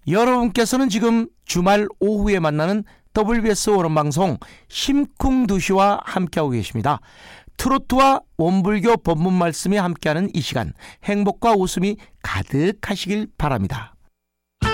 여러분께서는 지금 주말 오후에 만나는 WBS 오른방송 심쿵두시와 함께하고 계십니다. 트로트와 원불교 법문 말씀이 함께하는 이 시간, 행복과 웃음이 가득하시길 바랍니다.